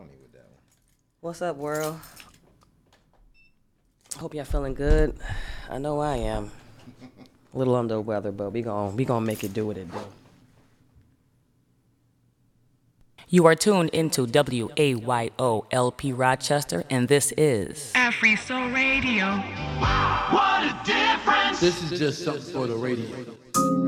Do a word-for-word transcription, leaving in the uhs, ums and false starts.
funny with that one. What's up, world? Hope y'all feeling good. I know I am. A little under the weather, but we gon' we gonna make it do what it do. You are tuned into W A Y O L P Rochester, and this is Afri Soul Radio. What a difference! This is just something for the radio.